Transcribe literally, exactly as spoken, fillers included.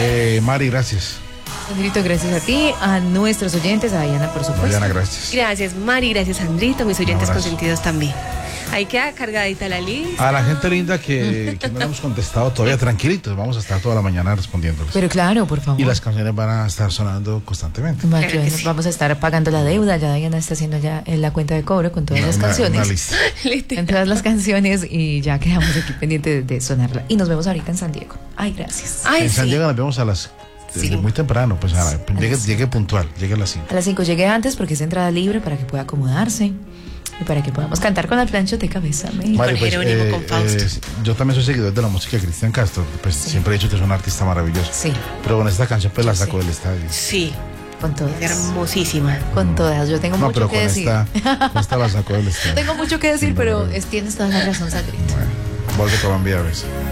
Eh, Mari, gracias. Sandrito, gracias a ti, a nuestros oyentes, a Diana, por supuesto. Diana, gracias. Gracias, Mari, gracias, Sandrito, mis oyentes consentidos también. Ahí queda cargadita la lista. A la gente linda que, que no le hemos contestado todavía, tranquilitos, vamos a estar toda la mañana respondiéndoles. Pero claro, por favor. Y las canciones van a estar sonando constantemente. Claro que sí. Vamos a estar pagando la deuda, ya Diana está haciendo ya en la cuenta de cobro con todas una, las una, canciones. Una lista. En todas las canciones y ya quedamos aquí pendientes de, de sonarla. Y nos vemos ahorita en San Diego. Ay, gracias. Ay, en San sí. Diego nos vemos a las... Sí. Muy temprano, pues a la, llegue, llegue puntual, llegue a las cinco. A las cinco llegué antes porque es entrada libre para que pueda acomodarse y para que podamos cantar con el plancho de cabeza. Mari, con pues, Jerónimo, eh, con Fausto. Eh, yo también soy seguidor de la música de Cristian Castro, pues sí. Siempre he dicho que es un artista maravilloso. Sí. Pero con esta canción pues la sacó sí. del estadio. Sí. Con todas. Hermosísima. Con todas. Yo tengo no, mucho que con decir. Esta, con esta la sacó del estadio. Tengo mucho que decir, pero es, tienes toda la razón, Sandrito. Bueno, vuelve Colombia a veces.